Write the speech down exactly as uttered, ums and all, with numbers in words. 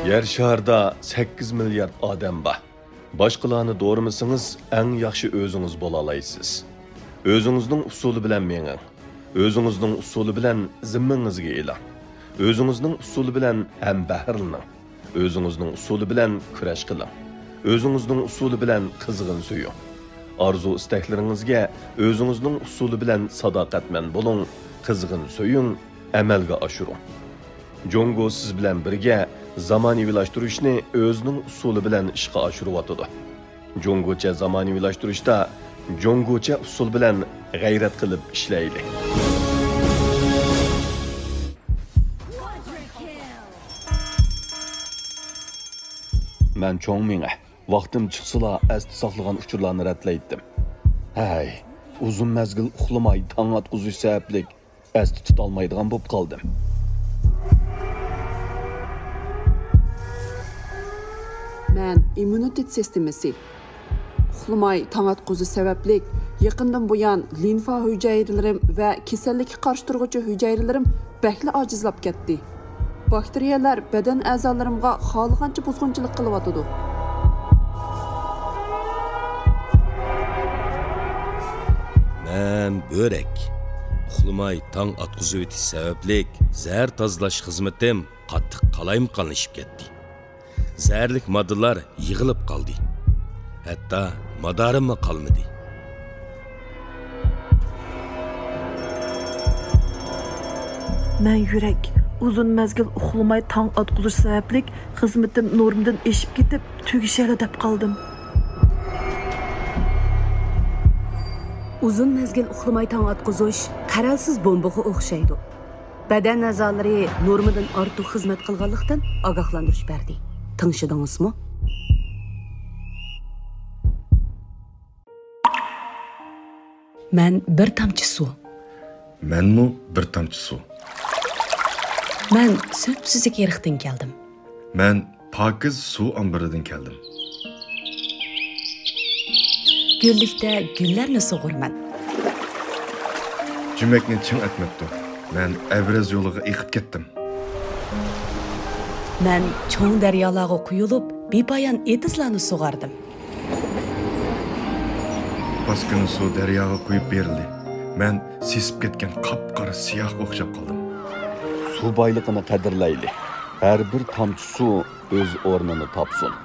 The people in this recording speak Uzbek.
Yer şarda sakkiz milyard odam bor. Boshqalarni doğramasangiz, eng yaxshi o'zingiz bo'la olasiz. O'zingizning usuli bilan menging. O'zingizning usuli bilan zimmangizga e'lon. O'zingizning usuli bilan ham bahrlaning. O'zingizning usuli bilan kurash qiling. O'zingizning usuli bilan qizg'in suying. Arzu istaklaringizga o'zingizning usuli bilan sadoqatman bo'ling, qizg'in suying, amalga oshiring. Jongo siz bilan birga zamonaviylashtirishni o'zining usuli bilan ishga oshiryotdi. Jongocha zamonaviylashtirishda jongocha usul bilan g'ayrat qilib ishlayli. Men cho'ng menga vaqtim chiqsala asti saqlagan uchurlarni ratlaydim. Hay, uzun mezgil uxlamay tong atquzish sababli asti tutolmaydigan bo'lib qoldim. Men immunitet sistemasi uxlamay tong atquzish sababli yaqindan buyon limfa hujayralarim va kasallikka qarshi turuvchi hujayralarim bakli ojizlab ketdi. Bakteriyalar badan a'zolarimga xohlagancha buzg'unchilik qilyotdi. Men börek. Uxlamay tong atquzish o'tish sababli zahar tozalash xizmatim qattiq qalaymqanlashib ketdi. Zəhərlik moddalar yığılıb qaldı. Hətta madarim qalmadı. Mən yürək uzun məzgil uxlamay tong atquzish sababli xizmatim normdan eşib ketib tugishali deb qaldım. Uzun mezgil uxlamay tong atquzish qaralsiz bombaga o'xshaydi. Badan a'zolari normadan ortiq xizmat qilganlikdan ogohlantirish berdi. Tanışdыңызmı? Ben bir tamçı su. Ben mi bir tamçı su? Ben söpsüzlük yerikten geldim. Ben pakiz su ambiridan keldim. Güllikte güllerni sug'urman. Cümlekni çın etmekti. Ben Evraz yoluga eqib ketdim. Ben çoğun deryalarga quyulup bepoyon etizlarni sug'ardim. Baskını su deryaga quyib berildi. Ben sesib ketgan qap-qara siyah o'xshab qoldim. Su boyligini qadrlayli. Har bir tomchi suv o'z o'rnini topsin.